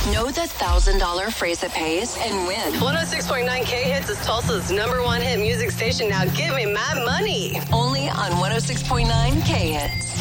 Know the $1,000 phrase that pays and win. 106.9 K-Hits is Tulsa's #1 hit music station. Now give me my money. Only on 106.9 K-Hits.